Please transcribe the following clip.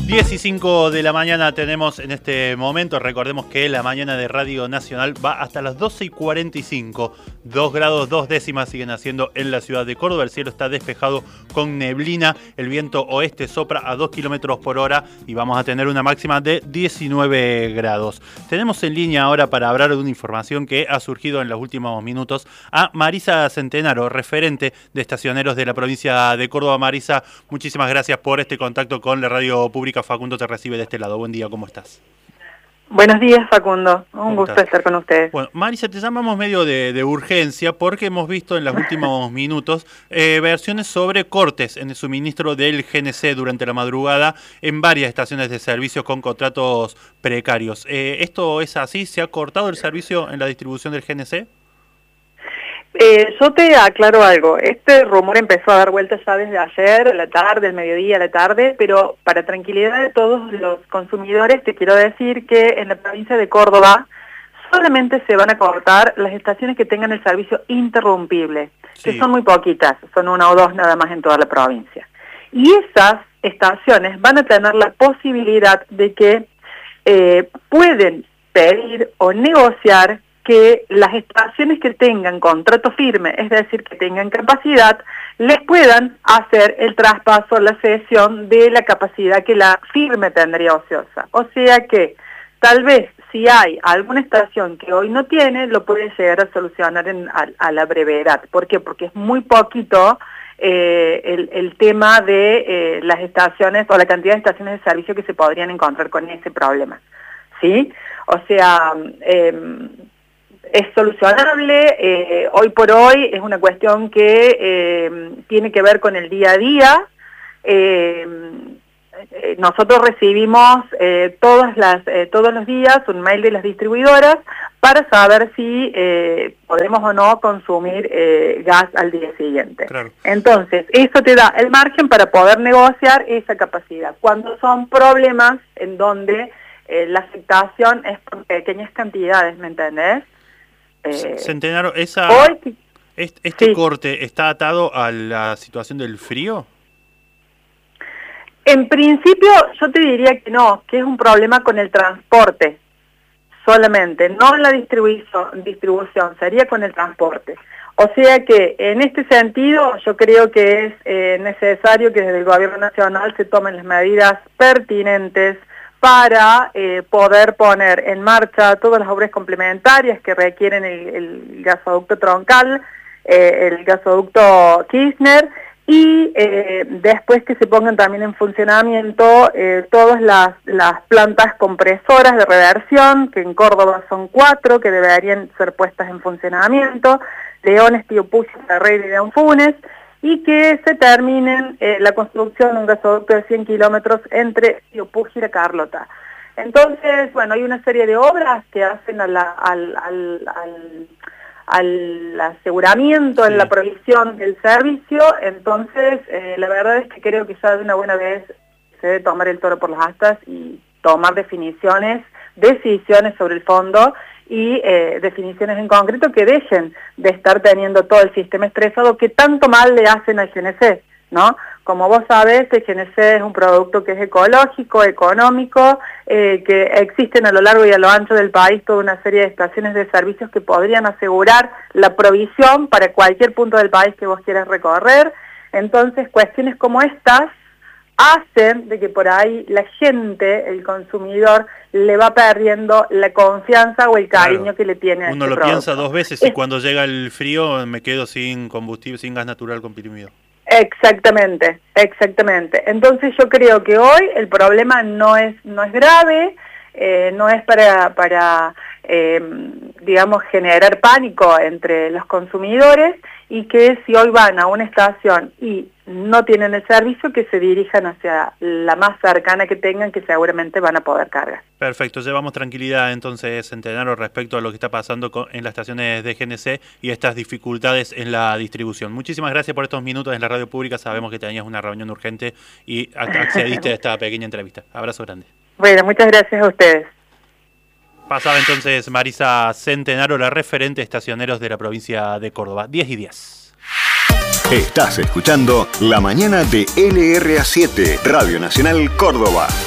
10:05 de la mañana tenemos en este momento. Recordemos que la mañana de Radio Nacional va hasta las 12:45. 2 grados 2 décimas siguen haciendo en la ciudad de Córdoba. El cielo está despejado con neblina. El viento oeste sopra a 2 kilómetros por hora y vamos a tener una máxima de 19 grados. Tenemos en línea ahora para hablar de una información que ha surgido en los últimos minutos a Marisa Centenaro, referente de estacioneros de la provincia de Córdoba. Marisa, muchísimas gracias por este contacto con la radio pública. Facundo te recibe de este lado. Buen día, ¿cómo estás? Buenos días, Facundo. Un gusto estar con ustedes. Bueno, Marisa, te llamamos medio de urgencia porque hemos visto en los últimos minutos versiones sobre cortes en el suministro del GNC durante la madrugada en varias estaciones de servicio con contratos precarios. ¿Esto es así? ¿Se ha cortado el servicio en la distribución del GNC? Yo te aclaro algo. Este rumor empezó a dar vueltas ya desde ayer, a la tarde, el mediodía, a la tarde, pero para tranquilidad de todos los consumidores te quiero decir que en la provincia de Córdoba solamente se van a cortar las estaciones que tengan el servicio interrumpible, que son muy poquitas, son 1 o 2 nada más en toda la provincia. Y esas estaciones van a tener la posibilidad de que pueden pedir o negociar que las estaciones que tengan contrato firme, es decir, que tengan capacidad, les puedan hacer el traspaso, la cesión de la capacidad que la firme tendría ociosa. O sea que tal vez si hay alguna estación que hoy no tiene, lo puede llegar a solucionar a la brevedad. ¿Por qué? Porque es muy poquito el tema de las estaciones o la cantidad de estaciones de servicio que se podrían encontrar con ese problema, ¿sí? O sea, es solucionable, hoy por hoy es una cuestión que tiene que ver con el día a día. Nosotros recibimos todos los días un mail de las distribuidoras para saber si podemos o no consumir gas al día siguiente. Claro. Entonces, eso te da el margen para poder negociar esa capacidad. Cuando son problemas en donde la afectación es por pequeñas cantidades, ¿me entendés? Centenaro, este sí. corte está atado a la situación del frío. En principio yo te diría que no, que es un problema con el transporte solamente, no en la distribución, sería con el transporte. O sea que en este sentido yo creo que es necesario que desde el Gobierno Nacional se tomen las medidas pertinentes para poder poner en marcha todas las obras complementarias que requieren el gasoducto troncal, el gasoducto Kirchner, y después que se pongan también en funcionamiento todas las plantas compresoras de reversión, que en Córdoba son 4, que deberían ser puestas en funcionamiento, Leones, Tío Pucci, Ferreira y de Anfunes, y que se terminen la construcción de un gasoducto de 100 kilómetros entre Tío Pucci y La Carlota. Entonces, bueno, hay una serie de obras que hacen al aseguramiento en la provisión del servicio. Entonces, la verdad es que creo que ya de una buena vez se debe tomar el toro por las astas y tomar decisiones sobre el fondo y definiciones en concreto que dejen de estar teniendo todo el sistema estresado que tanto mal le hacen al GNC, ¿no? Como vos sabés, el GNC es un producto que es ecológico, económico, que existen a lo largo y a lo ancho del país toda una serie de estaciones de servicios que podrían asegurar la provisión para cualquier punto del país que vos quieras recorrer. Entonces, cuestiones como estas hacen de que por ahí la gente, el consumidor, le va perdiendo la confianza o el cariño que le tiene a este producto. Uno lo piensa 2 veces y cuando llega el frío me quedo sin combustible, sin gas natural comprimido. Exactamente. Entonces yo creo que hoy el problema no es grave, no es para digamos, generar pánico entre los consumidores, y que si hoy van a una estación y no tienen el servicio, que se dirijan hacia la más cercana que tengan, que seguramente van a poder cargar. Perfecto, llevamos tranquilidad entonces, Centenaro, respecto a lo que está pasando en las estaciones de GNC y estas dificultades en la distribución. Muchísimas gracias por estos minutos en la radio pública. Sabemos que tenías una reunión urgente y accediste a esta pequeña entrevista. Abrazo grande. Bueno, muchas gracias a ustedes. Pasaba entonces Marisa Centenaro, la referente de estacioneros de la provincia de Córdoba. 10:10. Estás escuchando La Mañana de LRA7, Radio Nacional Córdoba.